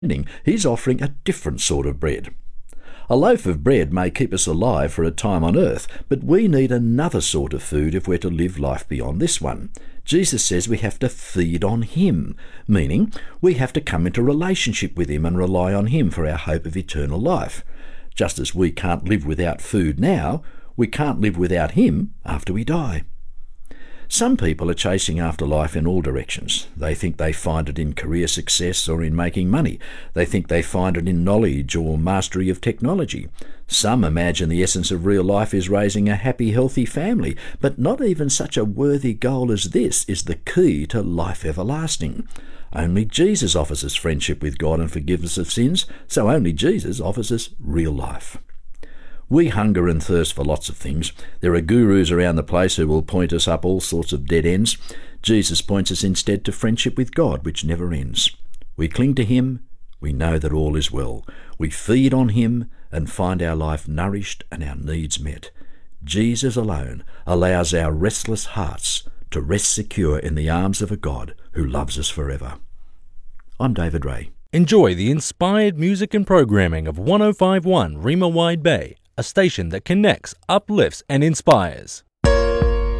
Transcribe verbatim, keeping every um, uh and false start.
He's offering a different sort of bread. A loaf of bread may keep us alive for a time on earth, but we need another sort of food if we're to live life beyond this one. Jesus says we have to feed on him, meaning we have to come into relationship with him and rely on him for our hope of eternal life. Just as we can't live without food now, we can't live without him after we die. Some people are chasing after life in all directions. They think they find it in career success or in making money. They think they find it in knowledge or mastery of technology. Some imagine the essence of real life is raising a happy, healthy family, but not even such a worthy goal as this is the key to life everlasting. Only Jesus offers us friendship with God and forgiveness of sins, so only Jesus offers us real life. We hunger and thirst for lots of things. There are gurus around the place who will point us up all sorts of dead ends. Jesus points us instead to friendship with God, which never ends. We cling to him, we know that all is well. We feed on him and find our life nourished and our needs met. Jesus alone allows our restless hearts to rest secure in the arms of a God who loves us forever. I'm David Ray. Enjoy the inspired music and programming of one oh five point one Rima Wide Bay, a station that connects, uplifts and inspires.